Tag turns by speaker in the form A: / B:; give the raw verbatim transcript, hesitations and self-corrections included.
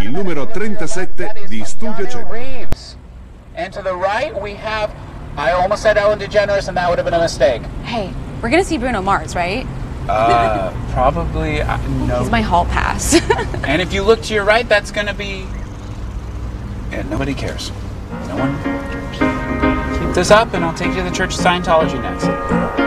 A: il numero trentasette di Studio Centro.
B: Reeves. And to the right, we have, I almost said Ellen DeGeneres, and that would have been a mistake.
C: Hey, we're gonna see Bruno Mars, right?
B: Uh, probably, uh, no.
C: He's my hall pass.
B: And if you look to your right, that's going to be... Yeah, nobody cares. No one cares. Keep this up, and I'll take you to the Church of Scientology next.